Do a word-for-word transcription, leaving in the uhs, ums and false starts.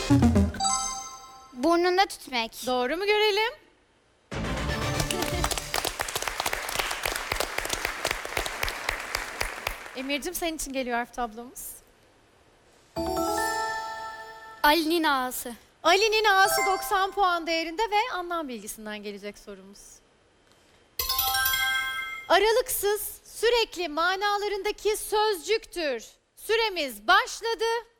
Burnunda tütmek. Doğru mu görelim? Emir'cim senin için geliyor harf tablomuz. Ali'nin ağası. Ali'nin A'sı doksan puan değerinde ve anlam bilgisinden gelecek sorumuz. Aralıksız, sürekli manalarındaki sözcüktür. Süremiz başladı.